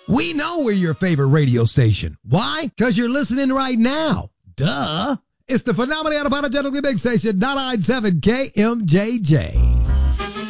We know we're your favorite radio station. Why? Because you're listening right now. Duh. It's the Phenomenal Unapologetically Big Station, 997 KMJJ.